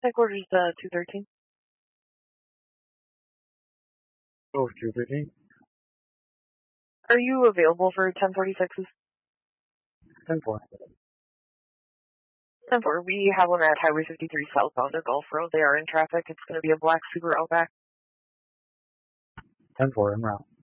Headquarters 213. Oh, 213. Are you available for 1046s? 10-4. 10-4. We have one at Highway 53 southbound of Gulf Road. They are in traffic. It's going to be a black Subaru Outback. 10-4, en route.